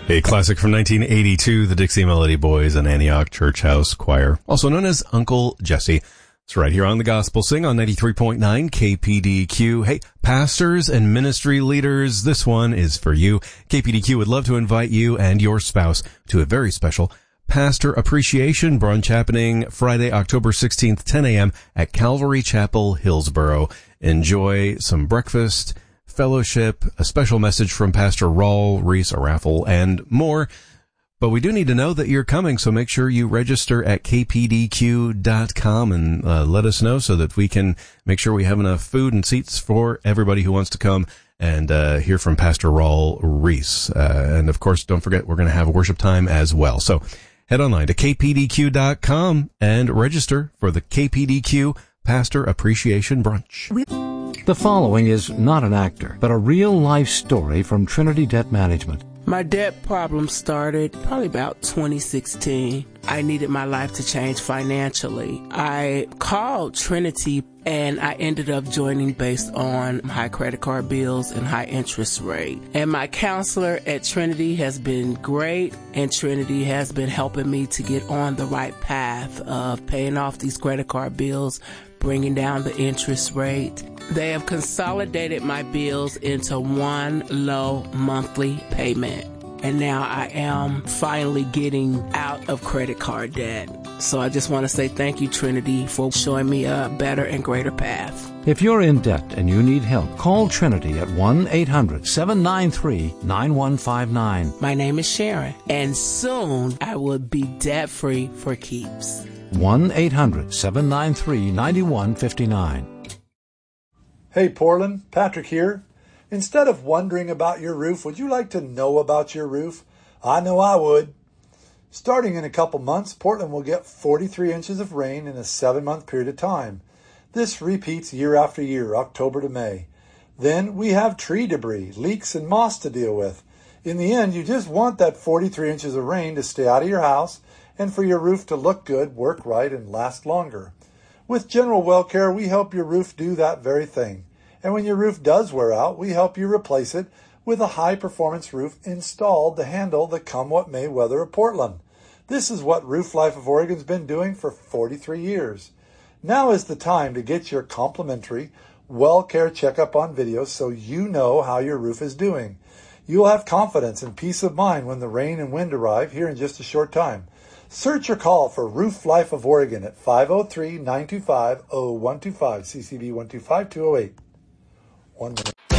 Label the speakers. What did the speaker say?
Speaker 1: A classic from 1982, the Dixie Melody Boys and Antioch Church House Choir, also known as Uncle Jesse. It's right here on the Gospel Sing on 93.9 KPDQ. Hey, pastors and ministry leaders, this one is for you. KPDQ would love to invite you and your spouse to a very special Pastor Appreciation Brunch happening Friday, October 16th, 10 a.m. at Calvary Chapel, Hillsboro. Enjoy some breakfast, fellowship, a special message from Pastor Raul Reese, a raffle, and more. But we do need to know that you're coming, so make sure you register at kpdq.com and let us know so that we can make sure we have enough food and seats for everybody who wants to come and hear from Pastor Raul Reese. And of course, don't forget, we're going to have a worship time as well. So head online to kpdq.com and register for the KPDQ Pastor Appreciation Brunch.
Speaker 2: The following is not an actor, but a real-life story from Trinity Debt Management.
Speaker 3: My debt problem started probably about 2016. I needed my life to change financially. I called Trinity and I ended up joining based on high credit card bills and high interest rate. And my counselor at Trinity has been great, and Trinity has been helping me to get on the right path of paying off these credit card bills, bringing down the interest rate. They have consolidated my bills into one low monthly payment. And now I am finally getting out of credit card debt. So I just want to say thank you, Trinity, for showing me a better and greater path.
Speaker 2: If you're in debt and you need help, call Trinity at 1-800-793-9159.
Speaker 3: My name is Sharon, and soon I will be debt-free for keeps.
Speaker 2: 1-800-793-9159.
Speaker 4: Hey Portland, Patrick here. Instead of wondering about your roof, would you like to know about your roof? I know I would. Starting in a couple months, Portland will get 43 inches of rain in a 7-month period of time. This repeats year after year, October to May. Then we have tree debris, leaks, and moss to deal with. In the end, you just want that 43 inches of rain to stay out of your house and for your roof to look good, work right, and last longer. With General Well Care, we help your roof do that very thing. And when your roof does wear out, we help you replace it with a high-performance roof installed to handle the come-what-may weather of Portland. This is what Roof Life of Oregon's been doing for 43 years. Now is the time to get your complimentary Well Care checkup on video so you know how your roof is doing. You'll have confidence and peace of mind when the rain and wind arrive here in just a short time. Search or call for Roof Life of Oregon at 503-925-0125, CCB 125208. 1 minute.